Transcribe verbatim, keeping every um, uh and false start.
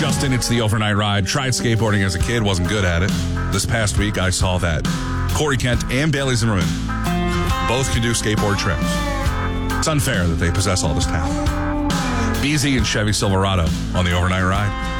Justin, it's the overnight ride. Tried skateboarding as a kid, wasn't good at it. This past week, I saw that Corey Kent and Bailey Zimmerman both can do skateboard trims. It's unfair that they possess all this talent. B Z and Chevy Silverado on the overnight ride.